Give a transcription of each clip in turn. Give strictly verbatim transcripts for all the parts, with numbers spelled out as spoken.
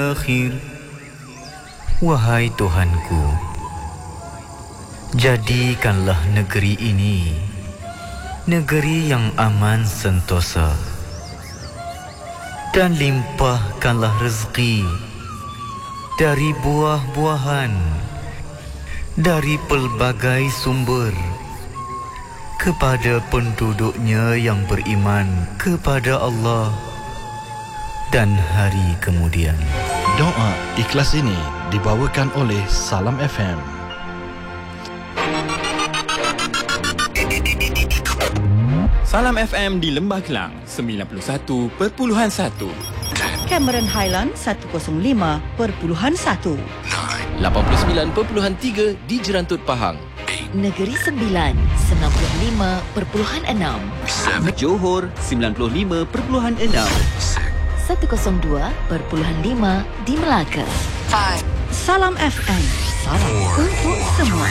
akhir. Wahai Tuhanku, jadikanlah negeri ini negeri yang aman sentosa, dan limpahkanlah rezeki dari buah-buahan, dari pelbagai sumber, kepada penduduknya yang beriman kepada Allah dan hari kemudian. Doa ikhlas ini dibawakan oleh Salam F M. Salam F M di Lembah Kelang sembilan puluh satu perpuluhan satu, Cameron Highland seratus lima perpuluhan satu, lapan puluh sembilan perpuluhan tiga di Jerantut Pahang, Negeri Sembilan sembilan puluh lima perpuluhan enam, Johor sembilan puluh lima perpuluhan enam, seratus dua perpuluhan lima di Melaka. Salam F M, salam untuk semua.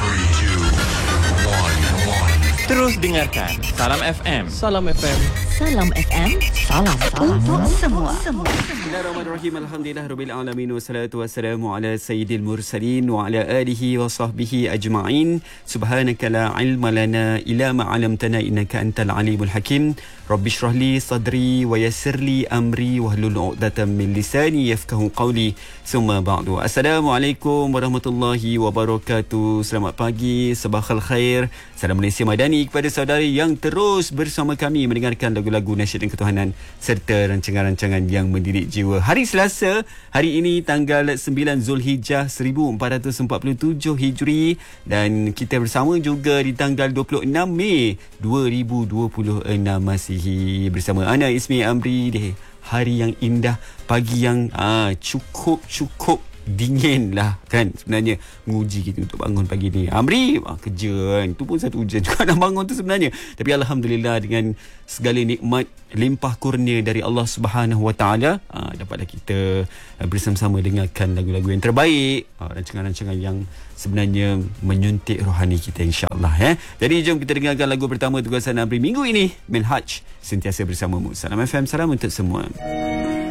Terus dengarkan Salam F M. Salam F M. Salam F M, salam untuk semua. Bismillahirrahmanirrahim. Alhamdulillahirabbil alamin wassalatu wassalamu ala sayyidil mursalin wa ala alihi wa sahbihi ajma'in. Subhanaka la ilma lana illa ma 'allamtana innaka antal alimul hakim. Rabbi shrah li sadri wa yassir li amri wahlul 'uqdatam min lisani yafqahu qawli. Summa ba'du. Assalamualaikum warahmatullahi wabarakatuh. Selamat pagi, sabahal khair. Salam Malaysia Madani kepada saudara yang terus bersama kami mendengarkan lagu-lagu nasyid dan ketuhanan serta rancangan-rancangan yang mendidik jiwa. Hari Selasa, hari ini tanggal sembilan Zulhijjah seribu empat ratus empat puluh tujuh Hijri, dan kita bersama juga di tanggal dua puluh enam Mei dua ribu dua puluh enam Masihi bersama Ana Ismi Amri di hari yang indah, pagi yang ah, cukup-cukup dingin lah kan sebenarnya, menguji kita untuk bangun pagi ni. Amri ah, kerja kan, tu pun satu ujian juga nak bangun tu sebenarnya, tapi Alhamdulillah dengan segala nikmat limpah kurnia dari Allah Subhanahu Wa Taala, ah, dapatlah kita ah, bersama-sama dengarkan lagu-lagu yang terbaik, ah, rancangan-rancangan yang sebenarnya menyuntik rohani kita, insya-Allah eh. Jadi jom kita dengarkan lagu pertama tugasan Amri minggu ini, Minhaj, sentiasa bersamamu. Salam F M, salam untuk semua.